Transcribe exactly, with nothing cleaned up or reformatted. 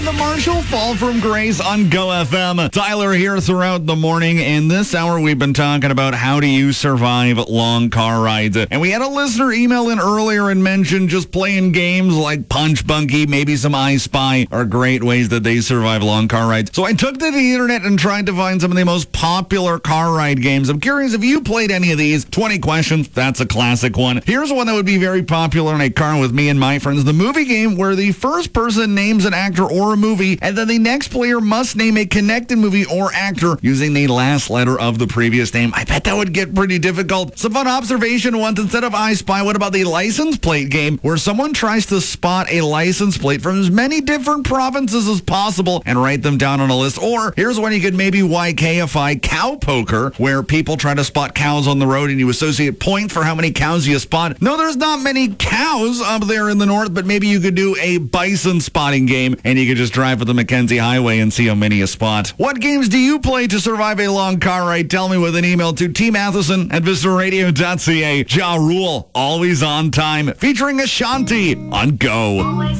and the Marshall Fall from Grace on Go F M. Tyler here throughout the morning. In this hour, we've been talking about how do you survive long car rides. And we had a listener email in earlier and mention just playing games like Punch Bunky, maybe some I Spy are great ways that they survive long car rides. So I took to the internet and tried to find some of the most popular car ride games. I'm curious if you played any of these. twenty questions, that's a classic one. Here's one that would be very popular in a car with me and my friends. The movie game where the first person names an actor or a movie, and then the next player must name a connected movie or actor using the last letter of the previous name. I bet that would get pretty difficult. Some fun observation ones. Instead of I Spy, what about the license plate game where someone tries to spot a license plate from as many different provinces as possible and write them down on a list? Or here's one you could maybe Y K-ify, cow poker, where people try to spot cows on the road and you associate points for how many cows you spot. No, there's not many cows up there in the north, but maybe you could do a bison spotting game and you could just drive up the Mackenzie Highway and see how many you spot. What games do you play to survive a long car ride? Tell me with an email to T Matheson at vista radio dot c a. Ja Rule, always on time, featuring Ashanti on Go.